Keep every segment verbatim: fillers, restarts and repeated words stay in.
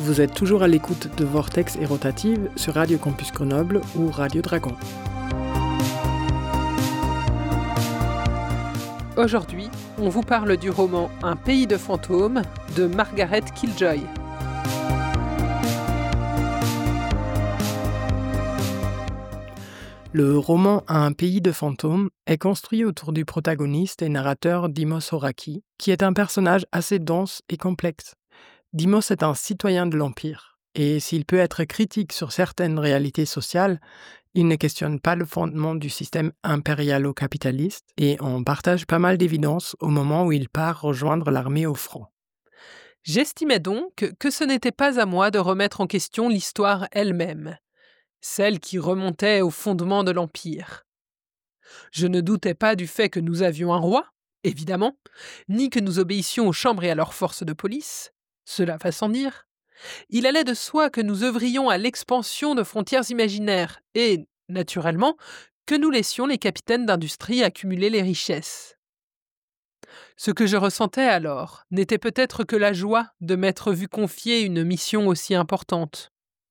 Vous êtes toujours à l'écoute de Vortex et Rotative sur Radio Campus Grenoble ou Radio Dragon. Aujourd'hui, on vous parle du roman Un pays de fantômes de Margaret Killjoy. Le roman Un pays de fantômes est construit autour du protagoniste et narrateur Dimos Horaki, qui est un personnage assez dense et complexe. Dimos est un citoyen de l'Empire, et s'il peut être critique sur certaines réalités sociales, il ne questionne pas le fondement du système impérialo-capitaliste et en partage pas mal d'évidences au moment où il part rejoindre l'armée au front. J'estimais donc que ce n'était pas à moi de remettre en question l'histoire elle-même, celle qui remontait au fondement de l'Empire. Je ne doutais pas du fait que nous avions un roi, évidemment, ni que nous obéissions aux chambres et à leurs forces de police, cela va sans dire. Il allait de soi que nous œuvrions à l'expansion de frontières imaginaires et, naturellement, que nous laissions les capitaines d'industrie accumuler les richesses. Ce que je ressentais alors n'était peut-être que la joie de m'être vu confier une mission aussi importante.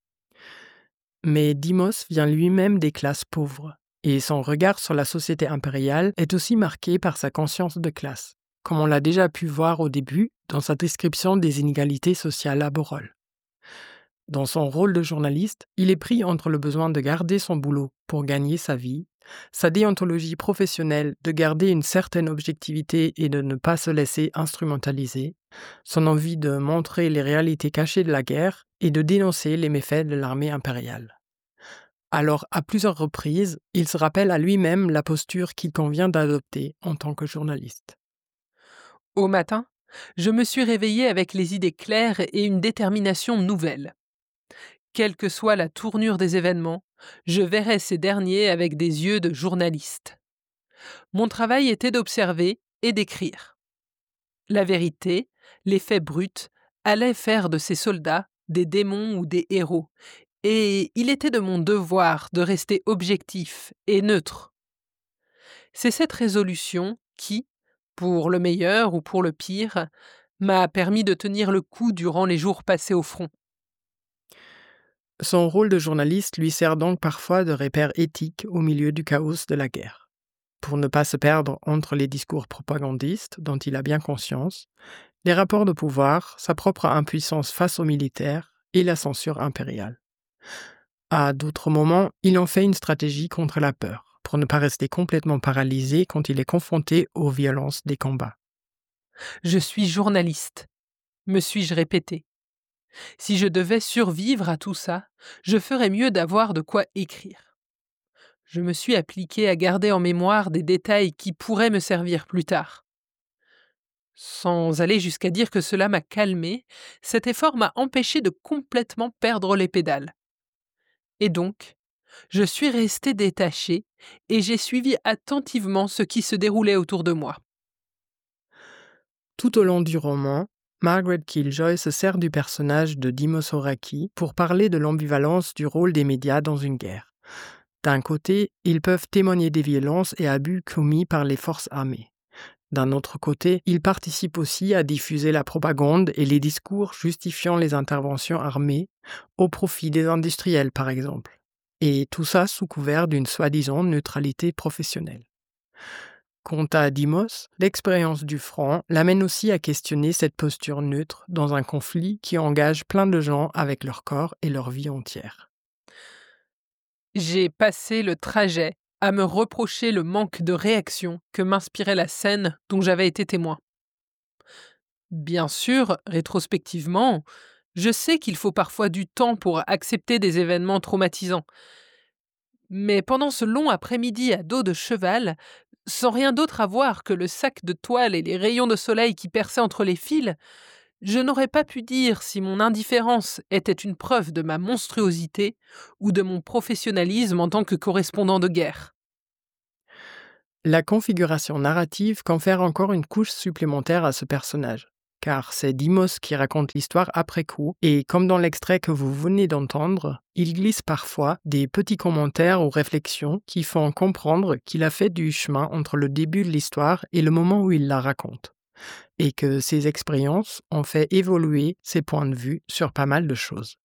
Mais Dimos vient lui-même des classes pauvres, et son regard sur la société impériale est aussi marqué par sa conscience de classe, comme on l'a déjà pu voir au début dans sa description des inégalités sociales à Borol. Dans son rôle de journaliste, il est pris entre le besoin de garder son boulot pour gagner sa vie, sa déontologie professionnelle de garder une certaine objectivité et de ne pas se laisser instrumentaliser, son envie de montrer les réalités cachées de la guerre et de dénoncer les méfaits de l'armée impériale. Alors, à plusieurs reprises, il se rappelle à lui-même la posture qu'il convient d'adopter en tant que journaliste. Au matin, je me suis réveillée avec les idées claires et une détermination nouvelle. Quelle que soit la tournure des événements, je verrais ces derniers avec des yeux de journaliste. Mon travail était d'observer et d'écrire. La vérité, les faits bruts, allaient faire de ces soldats des démons ou des héros, et il était de mon devoir de rester objectif et neutre. C'est cette résolution qui, pour le meilleur ou pour le pire, m'a permis de tenir le coup durant les jours passés au front. Son rôle de journaliste lui sert donc parfois de repère éthique au milieu du chaos de la guerre. Pour ne pas se perdre entre les discours propagandistes dont il a bien conscience, les rapports de pouvoir, sa propre impuissance face aux militaires et la censure impériale. À d'autres moments, il en fait une stratégie contre la peur, pour ne pas rester complètement paralysé quand il est confronté aux violences des combats. Je suis journaliste, me suis-je répété. Si je devais survivre à tout ça, je ferais mieux d'avoir de quoi écrire. Je me suis appliqué à garder en mémoire des détails qui pourraient me servir plus tard. Sans aller jusqu'à dire que cela m'a calmé, cet effort m'a empêché de complètement perdre les pédales. Et donc, je suis resté détaché et j'ai suivi attentivement ce qui se déroulait autour de moi. Tout au long du roman, Margaret Killjoy se sert du personnage de Dimos Horaki pour parler de l'ambivalence du rôle des médias dans une guerre. D'un côté, ils peuvent témoigner des violences et abus commis par les forces armées. D'un autre côté, ils participent aussi à diffuser la propagande et les discours justifiant les interventions armées au profit des industriels, par exemple. Et tout ça sous couvert d'une soi-disant neutralité professionnelle. Quant à Dimos, l'expérience du front l'amène aussi à questionner cette posture neutre dans un conflit qui engage plein de gens avec leur corps et leur vie entière. J'ai passé le trajet à me reprocher le manque de réaction que m'inspirait la scène dont j'avais été témoin. Bien sûr, rétrospectivement, je sais qu'il faut parfois du temps pour accepter des événements traumatisants. Mais pendant ce long après-midi à dos de cheval, sans rien d'autre à voir que le sac de toile et les rayons de soleil qui perçaient entre les fils, je n'aurais pas pu dire si mon indifférence était une preuve de ma monstruosité ou de mon professionnalisme en tant que correspondant de guerre. La configuration narrative confère encore une couche supplémentaire à ce personnage, car c'est Dimos qui raconte l'histoire après coup, et comme dans l'extrait que vous venez d'entendre, il glisse parfois des petits commentaires ou réflexions qui font comprendre qu'il a fait du chemin entre le début de l'histoire et le moment où il la raconte. et que ces expériences ont fait évoluer ses points de vue sur pas mal de choses.